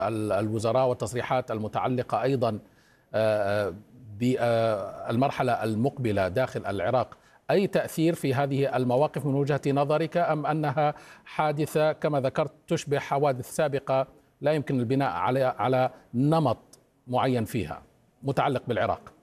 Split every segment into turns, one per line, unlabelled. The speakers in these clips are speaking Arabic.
الوزراء والتصريحات المتعلقة أيضا بالمرحلة المقبلة داخل العراق أي تأثير في هذه المواقف من وجهة نظرك، أم أنها حادثة كما ذكرت تشبه حوادث سابقة لا يمكن البناء على نمط معين فيها متعلق بالعراق؟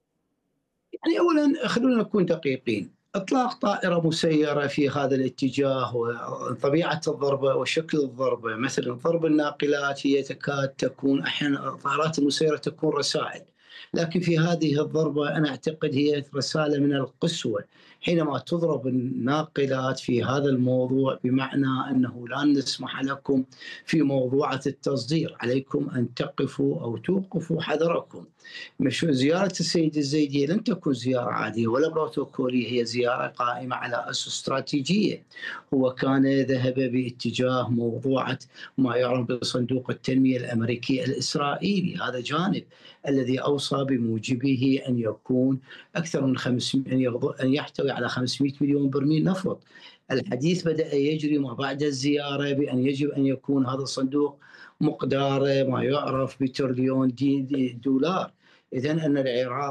يعني أولا خلونا نكون دقيقين. إطلاق طائرة مسيرة في هذا الاتجاه وطبيعة الضربة وشكل الضربة، مثلا ضرب الناقلات هي تكاد تكون أحيانا الطائرات المسيرة تكون رسائل، لكن في هذه الضربة أنا أعتقد هي رسالة من القسوة حينما تضرب الناقلات في هذا الموضوع، بمعنى أنه لا نسمح لكم في موضوعة التصدير، عليكم أن تقفوا أو توقفوا حذركم. مش زيارة السيد الزيدي لن تكون زيارة عادية ولا بروتوكولية، هي زيارة قائمة على أسس استراتيجية. هو كان ذهب باتجاه موضوعة ما يعرف بصندوق التنمية الأمريكي الإسرائيلي، هذا جانب الذي أوصى بموجبه أن يكون أكثر من 500 أن يحتوي على 500 مليون برميل نفط. الحديث بدأ يجري ما بعد الزيارة بأن يجب أن يكون هذا الصندوق مقداره ما يعرف بتريليون دولار. إذا أن العراق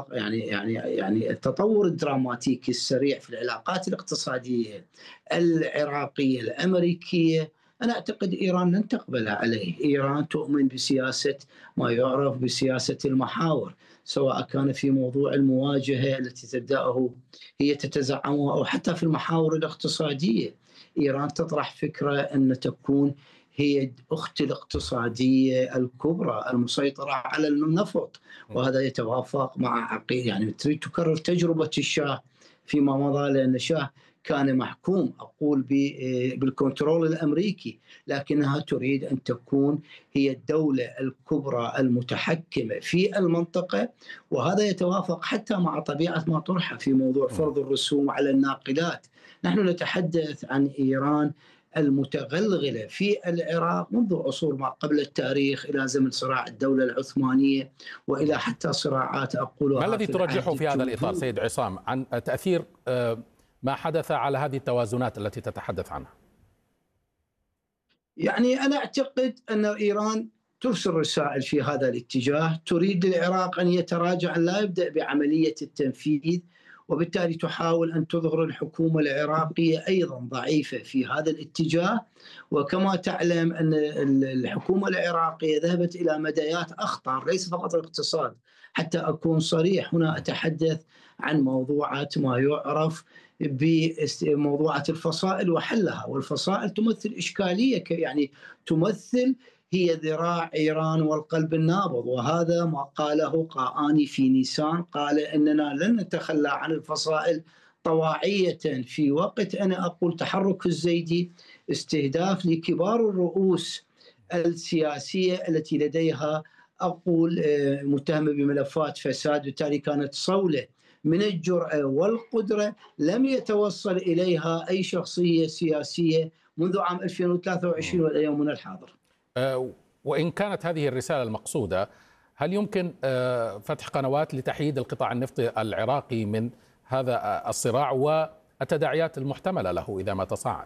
يعني التطور الدراماتيكي السريع في العلاقات الاقتصادية العراقية الأمريكية، أنا أعتقد إيران لن تقبل عليه. إيران تؤمن بسياسة ما يعرف بسياسة المحاور، سواء كان في موضوع المواجهة التي تبدأه هي تتزعمها أو حتى في المحاور الاقتصادية. إيران تطرح فكرة أن تكون هي أخت الاقتصادية الكبرى المسيطرة على النفط، وهذا يتوافق مع عقيدة، يعني تريد تكرر تجربة الشاه فيما مضى، لأن الشاه كان محكوم أقول بالكنترول الأمريكي، لكنها تريد أن تكون هي الدولة الكبرى المتحكمة في المنطقة، وهذا يتوافق حتى مع طبيعة ما طرح في موضوع فرض الرسوم على الناقلات. نحن نتحدث عن إيران المتغلغلة في العراق منذ عصور ما قبل التاريخ، إلى زمن صراع الدولة العثمانية وإلى حتى صراعات أقولها.
ما الذي ترجحه في هذا الإطار سيد عصام عن تأثير ما حدث على هذه التوازنات التي تتحدث عنها؟
يعني أنا أعتقد أن إيران ترسل رسائل في هذا الاتجاه، تريد العراق أن يتراجع، لا يبدأ بعملية التنفيذ، وبالتالي تحاول أن تظهر الحكومة العراقية أيضا ضعيفة في هذا الاتجاه. وكما تعلم أن الحكومة العراقية ذهبت إلى مدايات أخطر، ليس فقط الاقتصاد، حتى أكون صريح هنا أتحدث عن موضوعات ما يعرف بموضوعة الفصائل وحلها. والفصائل تمثل إشكالية، يعني تمثل هي ذراع إيران والقلب النابض، وهذا ما قاله قاآني في نيسان، قال إننا لن نتخلى عن الفصائل طواعية في وقت أنا أقول تحرك الزيدي استهداف لكبار الرؤوس السياسية التي لديها أقول متهمة بملفات فساد، وبالتالي كانت صولة من الجرأة والقدرة لم يتوصل إليها أي شخصية سياسية منذ عام 2023 والى يومنا الحاضر.
وإن كانت هذه الرسالة المقصودة، هل يمكن فتح قنوات لتحييد القطاع النفطي العراقي من هذا الصراع والتداعيات المحتملة له إذا ما تصاعد؟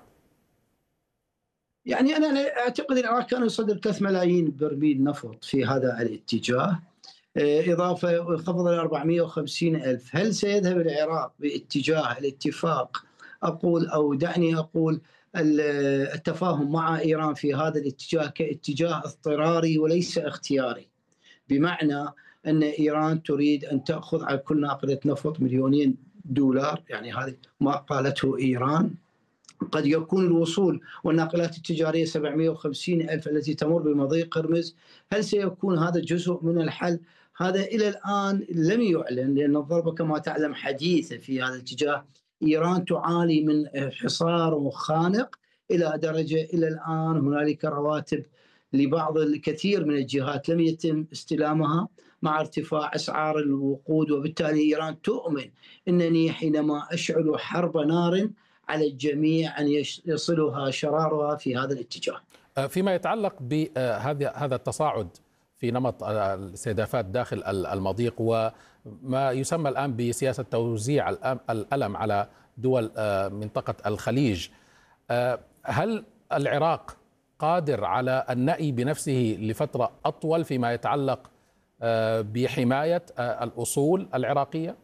يعني أنا أعتقد العراق كان يصدر 3 ملايين برميل نفط في هذا الاتجاه، إضافة خفض ل 450 ألف. هل سيذهب العراق باتجاه الاتفاق أقول أو دعني أقول التفاهم مع إيران في هذا الاتجاه كاتجاه اضطراري وليس اختياري، بمعنى أن إيران تريد أن تأخذ على كل ناقلة نفط $2 مليون، يعني هذا ما قالته إيران. قد يكون الوصول والناقلات التجارية 750 ألف التي تمر بمضيق قرمز، هل سيكون هذا جزء من الحل؟ هذا إلى الآن لم يعلن، لأن الضربة كما تعلم حديثة في هذا الاتجاه. إيران تعاني من حصار خانق إلى درجة إلى الآن هنالك رواتب لبعض الكثير من الجهات لم يتم استلامها مع ارتفاع أسعار الوقود، وبالتالي إيران تؤمن أنني حينما أشعل حرب نار على الجميع أن يصلها شرارها في هذا الاتجاه.
فيما يتعلق بهذا التصاعد في نمط الاستهدافات داخل المضيق وما يسمى الآن بسياسة توزيع الألم على دول منطقة الخليج، هل العراق قادر على النأي بنفسه لفترة أطول فيما يتعلق بحماية الأصول العراقية؟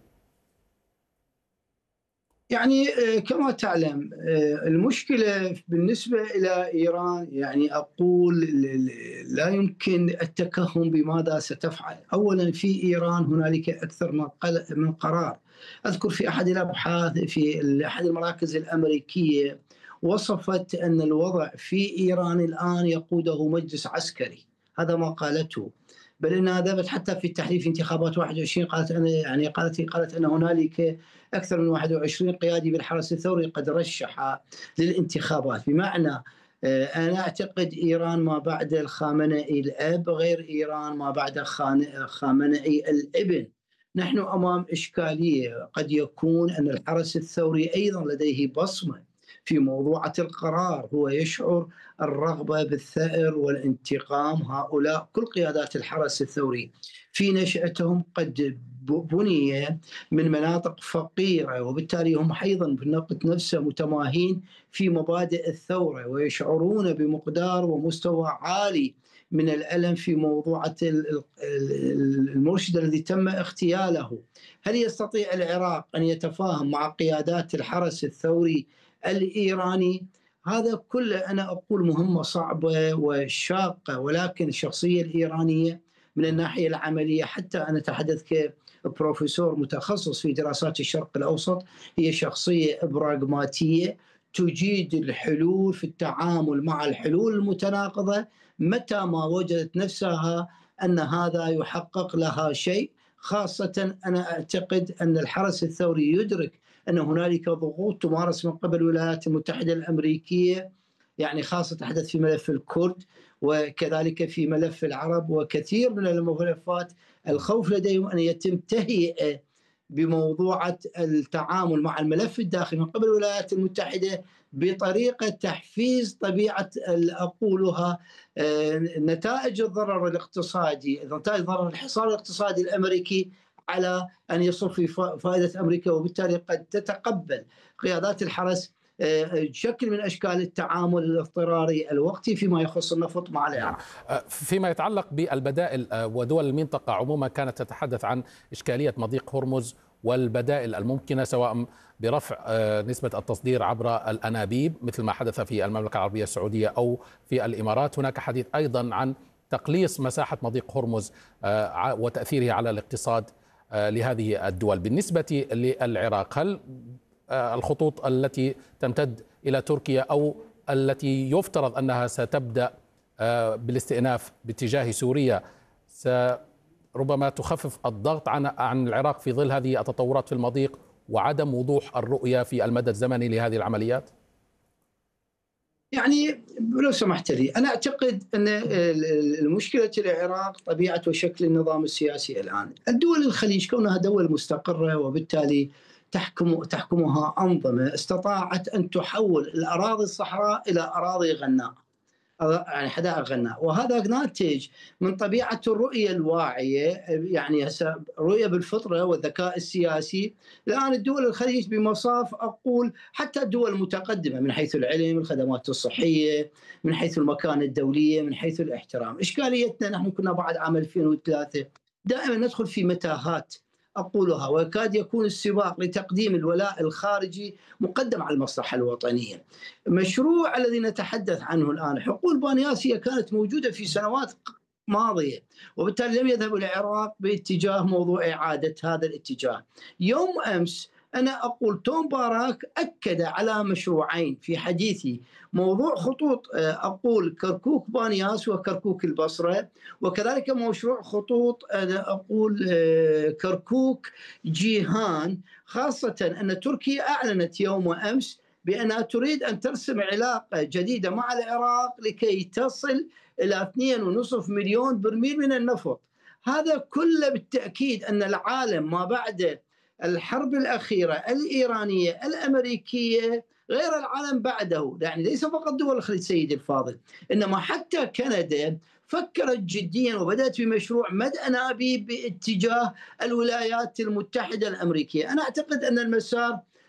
يعني كما تعلم المشكلة بالنسبة إلى إيران، يعني أقول لا يمكن التكهن بماذا ستفعل. أولا في إيران هنالك أكثر من قرار. أذكر في أحد الأبحاث في أحد المراكز الأمريكية وصفت أن الوضع في إيران الآن يقوده مجلس عسكري، هذا ما قالته. بل انها ذهبت حتى في التحليل في انتخابات 21 قالت أن يعني قالت ان هنالك اكثر من 21 قيادي بالحرس الثوري قد رشح للانتخابات. بمعنى انا اعتقد ايران ما بعد الخامنئي الاب غير ايران ما بعد خامنئي الابن. نحن امام اشكاليه، قد يكون ان الحرس الثوري ايضا لديه بصمه في موضوعة القرار، هو يشعر الرغبة بالثأر والانتقام. هؤلاء كل قيادات الحرس الثوري في نشأتهم قد بني من مناطق فقيرة، وبالتالي هم أيضا بالنقد نفسه متماهين في مبادئ الثورة، ويشعرون بمقدار ومستوى عالي من الألم في موضوعة المرشد الذي تم اغتياله. هل يستطيع العراق أن يتفاهم مع قيادات الحرس الثوري الإيراني؟ هذا كله أنا أقول مهمة صعبة وشاقة، ولكن الشخصية الإيرانية من الناحية العملية، حتى أنا أتحدث كبروفيسور متخصص في دراسات الشرق الأوسط، هي شخصية براغماتية تجيد الحلول في التعامل مع الحلول المتناقضة متى ما وجدت نفسها أن هذا يحقق لها شيء. خاصة أنا أعتقد أن الحرس الثوري يدرك أن هنالك ضغوط تمارس من قبل الولايات المتحدة الأمريكية، يعني خاصة تحدث في ملف الكرد وكذلك في ملف العرب وكثير من الملفات. الخوف لديهم أن يتم تهيئة بموضوعة التعامل مع الملف الداخلي من قبل الولايات المتحدة بطريقة تحفيز طبيعة أقولها نتائج الضرر الاقتصادي، نتائج ضرر الحصار الاقتصادي الأمريكي على أن يصب في فائدة أمريكا، وبالتالي قد تتقبل قيادات الحرس شكل من أشكال التعامل الاضطراري الوقتي فيما يخص النفط مع العراق.
فيما يتعلق بالبدائل ودول المنطقة عموما، كانت تتحدث عن إشكالية مضيق هرمز والبدائل الممكنة، سواء برفع نسبة التصدير عبر الأنابيب مثل ما حدث في المملكة العربية السعودية أو في الإمارات. هناك حديث أيضا عن تقليص مساحة مضيق هرمز وتأثيره على الاقتصاد لهذه الدول. بالنسبة للعراق، هل الخطوط التي تمتد إلى تركيا أو التي يفترض أنها ستبدأ بالاستئناف باتجاه سوريا ربما تخفف الضغط عن العراق في ظل هذه التطورات في المضيق وعدم وضوح الرؤية في المدى الزمني لهذه العمليات؟
يعني لو سمحت لي، أنا أعتقد أن المشكلة العراق طبيعة وشكل النظام السياسي الآن. الدول الخليج كونها دول مستقرة وبالتالي تحكمها أنظمة استطاعت أن تحول الأراضي الصحراء إلى أراضي غناء، يعني حدائق غناء، وهذا ناتج من طبيعة الرؤية الواعية، يعني رؤية بالفطرة والذكاء السياسي. الآن الدول الخليج بمصاف أقول حتى الدول المتقدمة من حيث العلم، الخدمات الصحية، من حيث المكانة الدولية، من حيث الاحترام. إشكاليتنا نحن كنا بعد عام 2003 دائما ندخل في متاهات أقولها، ويكاد يكون السباق لتقديم الولاء الخارجي مقدم على المصلحة الوطنية. مشروع الذي نتحدث عنه الآن، حقول بانياسية كانت موجودة في سنوات ماضية، وبالتالي لم يذهب العراق باتجاه موضوع إعادة هذا الاتجاه. يوم أمس أنا أقول توم باراك أكد على مشروعين في حديثي، موضوع خطوط أقول كركوك بانياس وكركوك البصرة، وكذلك مشروع خطوط أقول كركوك جيهان، خاصة أن تركيا أعلنت يوم أمس بأنها تريد أن ترسم علاقة جديدة مع العراق لكي تصل إلى 2.5 مليون برميل من النفط. هذا كله بالتأكيد أن العالم ما بعد الحرب الأخيرة الإيرانية الأمريكية غير العالم بعده، يعني ليس فقط دول الخليج سيدي الفاضل، إنما حتى كندا فكرت جديا وبدأت بمشروع مد أنابيب باتجاه الولايات المتحدة الأمريكية. أنا أعتقد أن المسار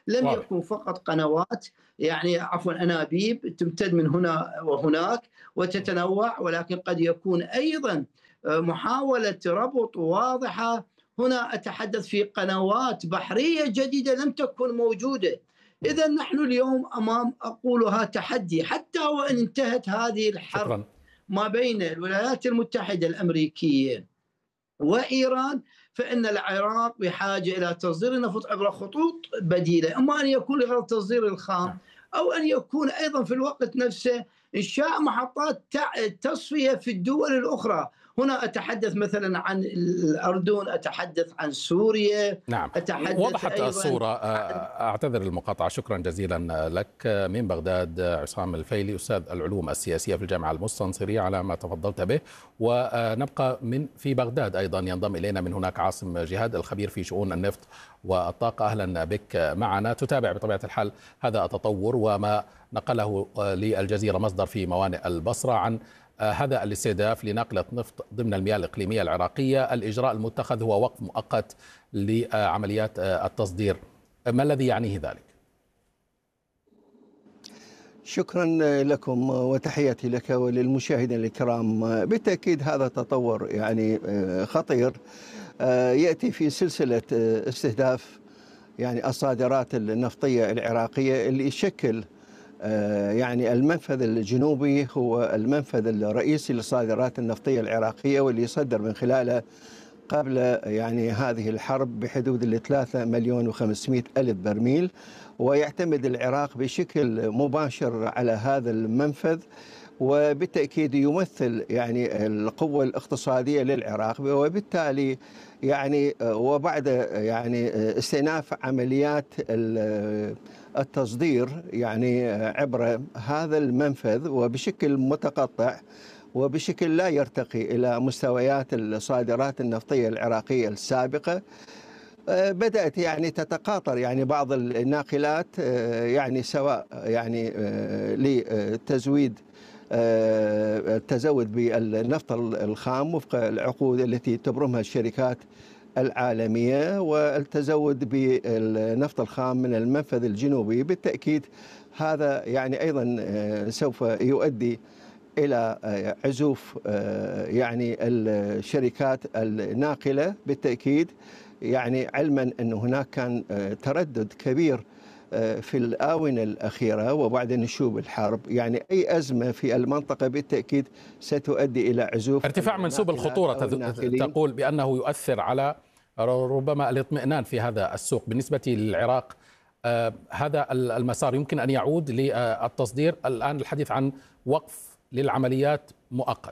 لم
واضح.
يكن فقط قنوات، يعني عفوا أنابيب تمتد من هنا وهناك وتتنوع، ولكن قد يكون أيضا محاولة ربط واضحة. هنا أتحدث في قنوات بحرية جديدة لم تكن موجودة. إذا نحن اليوم أمام، أقولها تحدي، حتى وإن انتهت هذه الحرب
شكرا.
ما بين الولايات المتحدة الأمريكية وإيران، فإن العراق بحاجة إلى تصدير النفط عبر خطوط بديلة، إما أن يكون لغرض تصدير الخام أو أن يكون أيضا في الوقت نفسه إنشاء محطات تصفية في الدول الأخرى. هنا أتحدث مثلا عن الأردن، أتحدث عن سوريا.
نعم،
أتحدث
وضحت
أيضا
الصورة. أعتذر المقاطعة. شكرا جزيلا لك من بغداد عصام الفيلي، أستاذ العلوم السياسية في الجامعة المستنصرية، على ما تفضلت به. ونبقى في بغداد أيضا، ينضم إلينا من هناك عاصم جهاد الخبير في شؤون النفط والطاقة. أهلا بك معنا. تتابع بطبيعة الحال هذا التطور وما نقله للجزيرة مصدر في موانئ البصرة عن هذا الاستهداف لناقلة نفط ضمن المياه الإقليمية العراقية. الإجراء المتخذ هو وقف مؤقت لعمليات التصدير. ما الذي يعنيه ذلك؟
شكرا لكم وتحياتي لك وللمشاهدين الكرام. بالتأكيد هذا تطور يعني خطير يأتي في سلسلة استهداف يعني الصادرات النفطية العراقية، اللي يشكل يعني المنفذ الجنوبي هو المنفذ الرئيسي للصادرات النفطية العراقية، واللي يصدر من خلاله قبل يعني هذه الحرب بحدود 3,500,000 برميل. ويعتمد العراق بشكل مباشر على هذا المنفذ، وبالتأكيد يمثل يعني القوة الاقتصادية للعراق. وبالتالي يعني وبعد يعني استئناف عمليات التصدير يعني عبر هذا المنفذ وبشكل متقطع وبشكل لا يرتقي إلى مستويات الصادرات النفطية العراقية السابقة، بدأت يعني تتقاطر يعني بعض الناقلات يعني سواء يعني لتزويد التزود بالنفط الخام وفق العقود التي تبرمها الشركات العالمية، والتزود بالنفط الخام من المنفذ الجنوبي. بالتأكيد هذا يعني أيضا سوف يؤدي إلى عزوف يعني الشركات الناقلة بالتأكيد، يعني علما أن هناك كان تردد كبير في الآونة الأخيرة وبعد نشوب الحرب، يعني أي أزمة في المنطقة بالتأكيد ستؤدي إلى عزوف
ارتفاع منسوب الخطورة تقول بأنه يؤثر على ربما الاطمئنان في هذا السوق. بالنسبة للعراق هذا المسار يمكن أن يعود للتصدير. الآن الحديث عن وقف للعمليات مؤقت.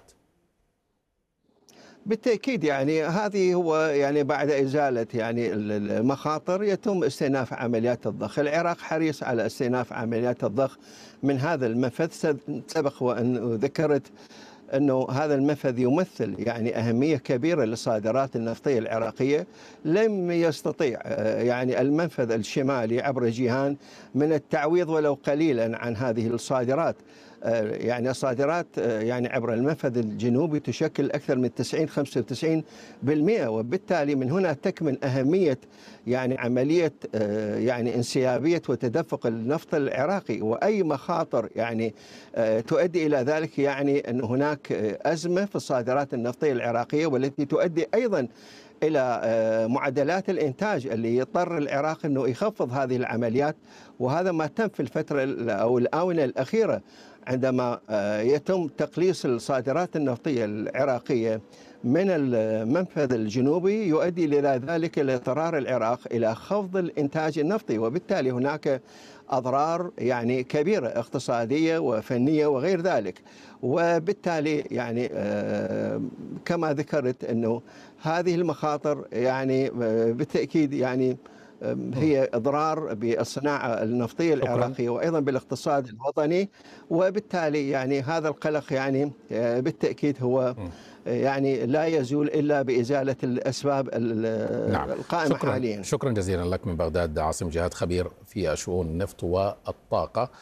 بالتأكيد يعني هذه هو يعني بعد إزالة يعني المخاطر يتم استئناف عمليات الضخ. العراق حريص على استئناف عمليات الضخ من هذا المنفذ. سبق وأن ذكرت أنه هذا المنفذ يمثل يعني أهمية كبيرة للصادرات النفطية العراقية. لم يستطيع يعني المنفذ الشمالي عبر جيهان من التعويض ولو قليلا عن هذه الصادرات. يعني الصادرات يعني عبر المنفذ الجنوبي تشكل أكثر من 90-95%، وبالتالي من هنا تكمن أهمية يعني عملية يعني انسيابية وتدفق النفط العراقي. وأي مخاطر يعني تؤدي إلى ذلك يعني أن هناك أزمة في الصادرات النفطية العراقية، والتي تؤدي أيضا إلى معدلات الإنتاج اللي يضطر العراق أنه يخفض هذه العمليات. وهذا ما تم في الفترة أو الآونة الأخيرة عندما يتم تقليص الصادرات النفطية العراقية من المنفذ الجنوبي، يؤدي إلى ذلك إلى اضطرار العراق إلى خفض الإنتاج النفطي، وبالتالي هناك أضرار يعني كبيرة اقتصادية وفنية وغير ذلك. وبالتالي يعني كما ذكرت أنه هذه المخاطر يعني بالتأكيد يعني هي إضرار بالصناعة النفطية العراقية وأيضا بالاقتصاد الوطني. وبالتالي يعني هذا القلق يعني بالتأكيد هو يعني لا يزول إلا بإزالة الأسباب القائمة حاليا.
شكرا جزيلا لك من بغداد عاصم جهاد، خبير في شؤون النفط والطاقة.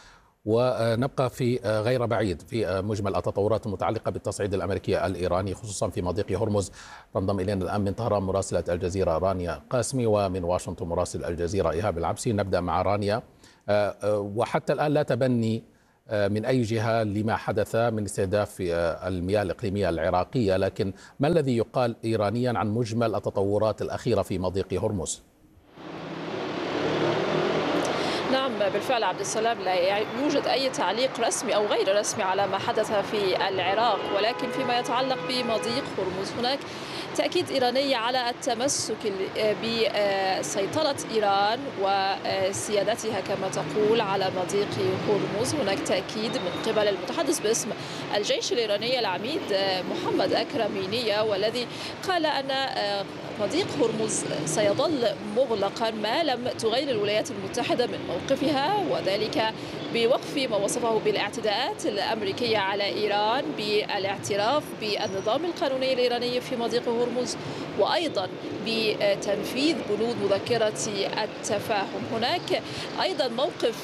ونبقى في غير بعيد في مجمل التطورات المتعلقة بالتصعيد الأمريكي الإيراني خصوصا في مضيق هرمز. تنضم إلينا الآن من طهران مراسلة الجزيرة رانيا قاسمي، ومن واشنطن مراسل الجزيرة إيهاب العبسي. نبدأ مع رانيا. وحتى الآن لا تبني من أي جهة لما حدث من استهداف المياه الإقليمية العراقية، لكن ما الذي يقال إيرانيا عن مجمل التطورات الأخيرة في مضيق هرمز؟
نعم بالفعل عبد السلام، لا يوجد أي تعليق رسمي أو غير رسمي على ما حدث في العراق، ولكن فيما يتعلق بمضيق هرمز هناك تأكيد إيراني على التمسك بسيطرة إيران وسيادتها كما تقول على مضيق هرمز. هناك تأكيد من قبل المتحدث باسم الجيش الإيراني العميد محمد أكرمينية، والذي قال أن مضيق هرمز سيظل مغلقا ما لم تغير الولايات المتحدة من موقفها، وذلك بوقف ما وصفه بالاعتداءات الأمريكية على إيران، بالاعتراف بالنظام القانوني الإيراني في مضيق هرمز، وأيضا بتنفيذ بنود مذكرة التفاهم. هناك أيضا موقف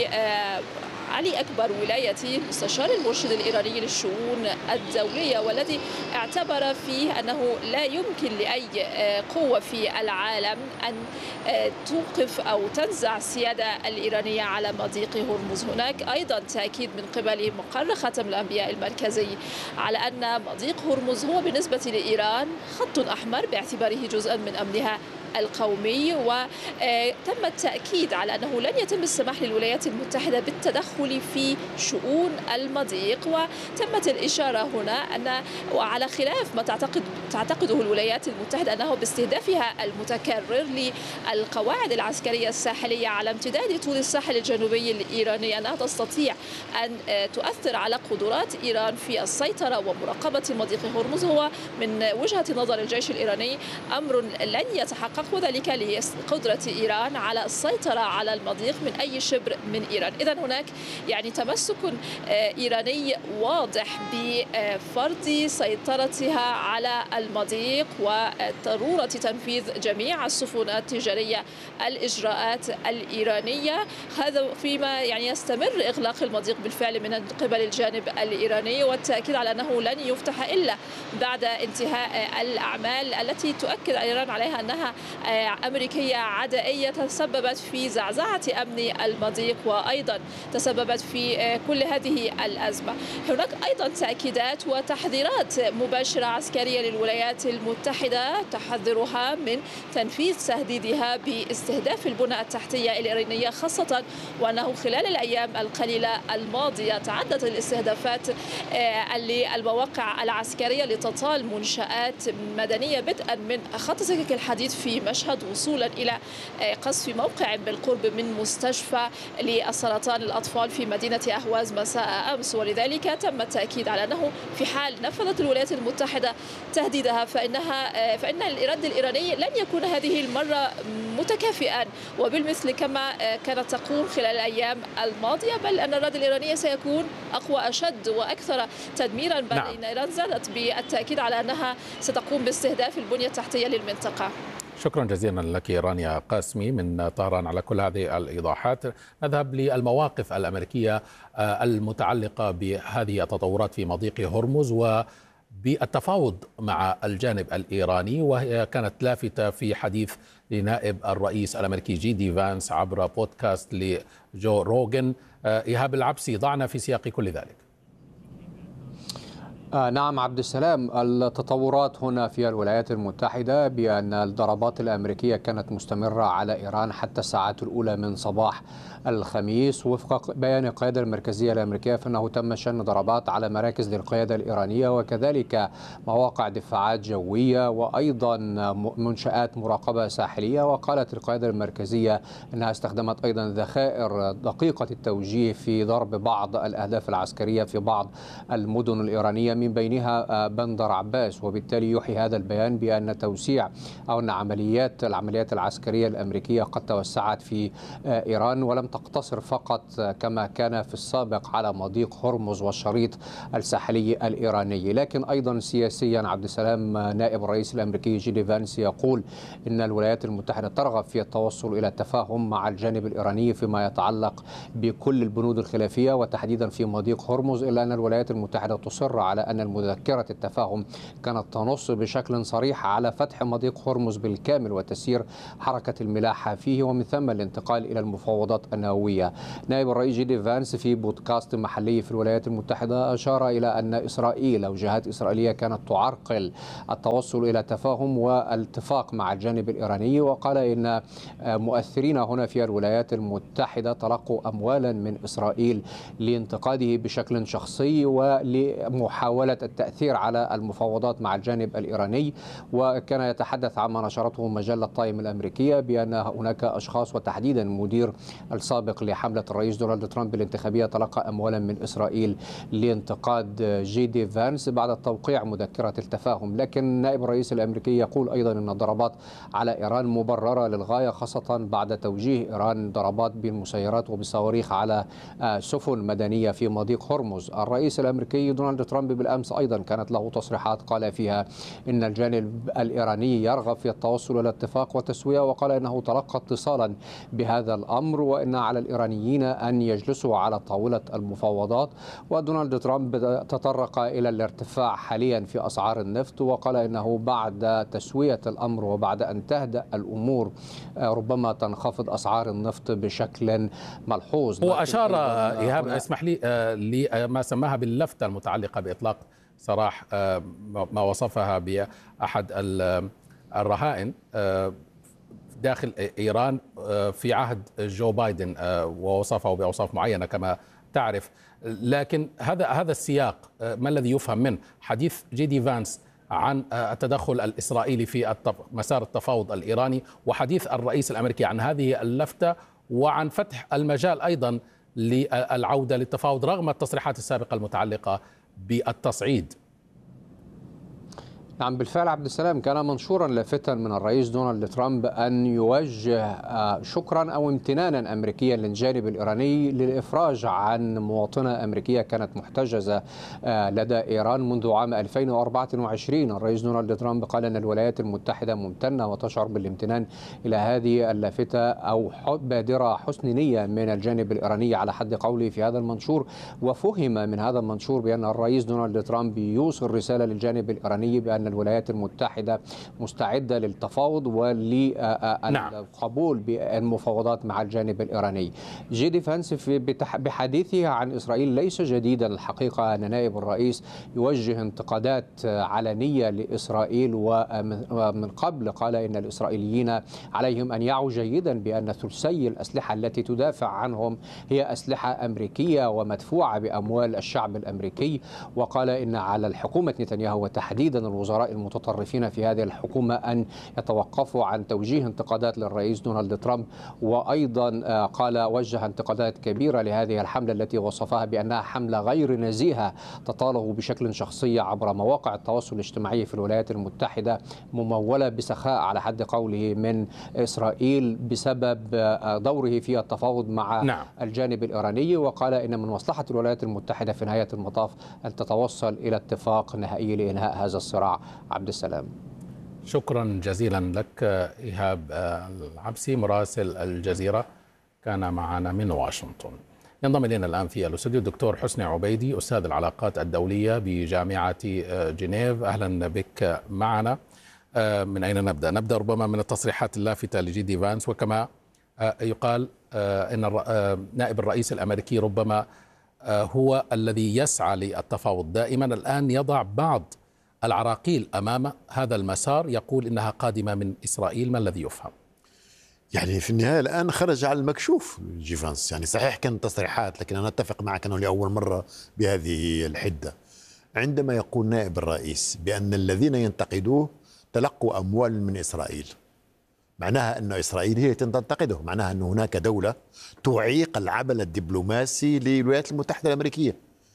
علي أكبر ولايتي مستشار المرشد الإيراني للشؤون الدولية، والذي اعتبر فيه أنه لا يمكن لأي قوة في العالم أن توقف أو تنزع السيادة الإيرانية على مضيق هرمز. هناك أيضا تأكيد من قبل مقر خاتم الأنبياء المركزي على أن مضيق هرمز هو بالنسبة لإيران خط أحمر باعتباره جزءا من أمنها القومي، وتم التأكيد على أنه لن يتم السماح للولايات المتحدة بالتدخل في شؤون المضيق. وتمت الإشارة هنا أن وعلى خلاف ما تعتقده الولايات المتحدة أنه باستهدافها المتكرر للقواعد العسكرية الساحلية على امتداد طول الساحل الجنوبي الإيراني أنها تستطيع أن تؤثر على قدرات إيران في السيطرة ومراقبة مضيق هرمز، هو من وجهة نظر الجيش الإيراني أمر لن يتحقق، وذلك لقدرة إيران على السيطرة على المضيق من أي شبر من إيران. إذن هناك تمسك إيراني واضح بفرض سيطرتها على المضيق وضرورة تنفيذ جميع السفن التجارية الإجراءات الإيرانية. هذا فيما يستمر إغلاق المضيق بالفعل من قبل الجانب الإيراني، والتأكيد على أنه لن يفتح إلا بعد انتهاء الأعمال التي تؤكد إيران عليها أنها أمريكية عدائية تسببت في زعزعة أمن المضيق وأيضا تسببت في كل هذه الأزمة. هناك أيضا تأكيدات وتحذيرات مباشرة عسكرية للولايات المتحدة تحذرها من تنفيذ تهديدها باستهداف البنى التحتية الإيرانية، خاصة وأنه خلال الأيام القليلة الماضية تعدت الاستهدافات للمواقع العسكرية لتطال منشآت مدنية بدءا من خط سكك الحديد في مشهد وصولا إلى قصف موقع بالقرب من مستشفى للسرطان الأطفال في مدينة أهواز مساء أمس. ولذلك تم التأكيد على أنه في حال نفذت الولايات المتحدة تهديدها فإن الرد الإيراني لن يكون هذه المرة متكافئا وبالمثل كما كانت تقوم خلال الأيام الماضية، بل أن الرد الإيراني سيكون أقوى أشد وأكثر تدميرا، بل إن إيران زادت بالتأكيد على أنها ستقوم باستهداف البنية التحتية للمنطقة.
شكرا جزيلا لك رانيا قاسمي من طهران على كل هذه الإيضاحات. نذهب للمواقف الأمريكية المتعلقة بهذه التطورات في مضيق هرمز وبالتفاوض مع الجانب الإيراني، وهي كانت لافتة في حديث لنائب الرئيس الأمريكي جي دي فانس عبر بودكاست لجو روغن. إيهاب العبسي، ضعنا في سياق كل ذلك.
نعم عبد السلام، التطورات هنا في الولايات المتحدة بأن الضربات الأمريكية كانت مستمرة على إيران حتى الساعات الأولى من صباح الخميس. وفق بيان القيادة المركزية الأمريكية فإنه تم شن ضربات على مراكز للقيادة الإيرانية وكذلك مواقع دفاعات جوية وأيضا منشآت مراقبة ساحلية. وقالت القيادة المركزية أنها استخدمت أيضا ذخائر دقيقة التوجيه في ضرب بعض الأهداف العسكرية في بعض المدن الإيرانية من بينها بندر عباس. وبالتالي يوحي هذا البيان بأن توسيع أو أن العمليات العسكرية الأمريكية قد توسعت في إيران، ولم تقتصر فقط كما كان في السابق على مضيق هرمز والشريط الساحلي الإيراني، لكن أيضا سياسيا عبد السلام نائب الرئيس الأمريكي جي دي فانس يقول إن الولايات المتحدة ترغب في التوصل إلى التفاهم مع الجانب الإيراني فيما يتعلق بكل البنود الخلافية وتحديدا في مضيق هرمز، إلا أن الولايات المتحدة تصر على أن مذكرة التفاهم كانت تنص بشكل صريح على فتح مضيق هرمز بالكامل وتسيير حركة الملاحة فيه، ومن ثم الانتقال إلى المفاوضات النووية. نائب الرئيس جي دي فانس في بودكاست محلي في الولايات المتحدة أشار إلى أن إسرائيل أو جهات إسرائيلية كانت تعرقل التوصل إلى تفاهم والاتفاق مع الجانب الإيراني، وقال إن مؤثرين هنا في الولايات المتحدة تلقوا أموالا من إسرائيل لانتقاده بشكل شخصي ولمحاولة التأثير على المفاوضات مع الجانب الإيراني. وكان يتحدث عما نشرته مجلة تايم الأمريكية بأن هناك أشخاص وتحديدا المدير السابق لحملة الرئيس دونالد ترامب الانتخابية تلقى أموالا من إسرائيل لانتقاد جي دي فانس بعد توقيع مذكرة التفاهم. لكن نائب الرئيس الأمريكي يقول أيضا أن الضربات على إيران مبررة للغاية، خاصة بعد توجيه إيران ضربات بالمسيرات وبصواريخ على سفن مدنية في مضيق هرمز. الرئيس الأمريكي دونالد ترامب بالأمس أيضا كانت له تصريحات قال فيها إن الجانب الإيراني يرغب في التوصل إلى اتفاق وتسوية، وقال إنه تلقى اتصالا بهذا الأمر وإن على الإيرانيين أن يجلسوا على طاولة المفاوضات. ودونالد ترامب تطرق إلى الارتفاع حاليا في أسعار النفط، وقال إنه بعد تسوية الأمر وبعد أن تهدأ الأمور ربما تنخفض أسعار النفط بشكل ملحوظ.
هو أشار إيهاب اسمح لي لما سماها باللفتة المتعلقة بإطلاق سراح ما وصفها بأحد الرهائن داخل إيران في عهد جو بايدن، ووصفه بأوصاف معينة كما تعرف. لكن هذا السياق ما الذي يفهم منه؟ حديث جي دي فانس عن التدخل الإسرائيلي في مسار التفاوض الإيراني، وحديث الرئيس الأمريكي عن هذه اللفتة وعن فتح المجال أيضا للعودة للتفاوض رغم التصريحات السابقة المتعلقة بالتصعيد.
نعم بالفعل عبد السلام، كان منشورا لافتا من الرئيس دونالد ترامب أن يوجه شكرا أو امتنانا أمريكيا للجانب الإيراني للإفراج عن مواطنة أمريكية كانت محتجزة لدى إيران منذ عام 2024. الرئيس دونالد ترامب قال أن الولايات المتحدة ممتنة وتشعر بالامتنان إلى هذه اللافتة أو بادرة حسن نية من الجانب الإيراني على حد قوله في هذا المنشور. وفهم من هذا المنشور بأن الرئيس دونالد ترامب يوصل رسالة للجانب الإيراني بأن الولايات المتحدة مستعدة للتفاوض وللقبول بالمفاوضات مع الجانب الإيراني. جي دي فانس بحديثه عن إسرائيل ليس جديدا الحقيقة أن نائب الرئيس يوجه انتقادات علنية لإسرائيل، ومن قبل قال إن الإسرائيليين عليهم أن يعوا جيدا بأن ثلثي الأسلحة التي تدافع عنهم هي أسلحة أمريكية ومدفوعة بأموال الشعب الأمريكي. وقال إن على الحكومة نتنياهو وتحديدا الوزراء المتطرفين في هذه الحكومة أن يتوقفوا عن توجيه انتقادات للرئيس دونالد ترامب. وأيضا قال وجه انتقادات كبيرة لهذه الحملة التي وصفها بأنها حملة غير نزيهة تطاله بشكل شخصي عبر مواقع التواصل الاجتماعي في الولايات المتحدة، ممولة بسخاء على حد قوله من إسرائيل بسبب دوره في التفاوض مع الجانب الإيراني. وقال إن من مصلحة الولايات المتحدة في نهاية المطاف أن تتوصل إلى اتفاق نهائي لإنهاء هذا الصراع. عبد السلام،
شكرا جزيلا لك. إيهاب العبسي مراسل الجزيرة كان معنا من واشنطن. ينضم إلينا الآن في الاستوديو الدكتور حسني عبيدي أستاذ العلاقات الدولية بجامعة جنيف. أهلا بك معنا. من أين نبدأ؟ نبدأ ربما من التصريحات اللافتة لجي دي فانس، وكما يقال أن نائب الرئيس الأمريكي ربما هو الذي يسعى للتفاوض دائما، الآن يضع بعض العراقيل أمام هذا المسار، يقول إنها قادمة من إسرائيل. ما الذي يفهم؟
يعني في النهاية الآن خرج على المكشوف جي فانس. يعني صحيح كانت تصريحات، لكن أنا أتفق معك أنه لأول مرة بهذه الحدة عندما يقول نائب الرئيس بأن الذين ينتقدوه تلقوا أموال من إسرائيل، معناها أن إسرائيل هي تنتقده، معناها أن هناك دولة تعيق العمل الدبلوماسي للولايات المتحدة الأمريكية.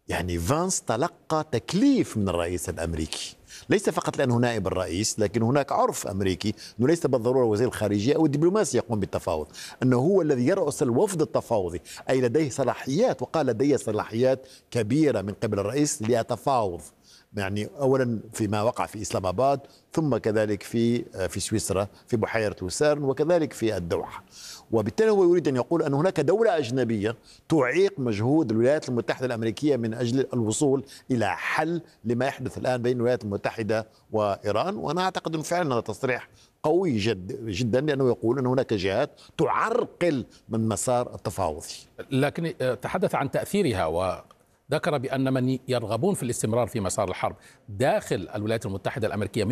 يعني فانس تلقى تكليف من الرئيس الأمريكي، ليس فقط لأنه نائب الرئيس، لكن هناك عرف أمريكي أنه ليس بالضرورة وزير الخارجية أو الدبلوماسي يقوم بالتفاوض، أنه هو الذي يرأس الوفد التفاوضي، أي لديه صلاحيات، وقال لدي صلاحيات كبيرة من قبل الرئيس لأتفاوض، يعني أولا فيما وقع في إسلام آباد، ثم كذلك في سويسرا في بحيرة لوسيرن، وكذلك في الدوحة. وبالتالي هو يريد أن يقول أن هناك دولة أجنبية تعيق مجهود الولايات المتحدة الأمريكية من أجل الوصول إلى حل لما يحدث الآن بين الولايات المتحدة وإيران. وأنا أعتقد أنه فعلا هذا تصريح قوي جدا، لأنه يقول أن هناك جهات تعرقل من مسار التفاوضي.
لكن تحدث عن تأثيرها وذكر بأن من يرغبون في الاستمرار في مسار الحرب داخل الولايات المتحدة الأمريكية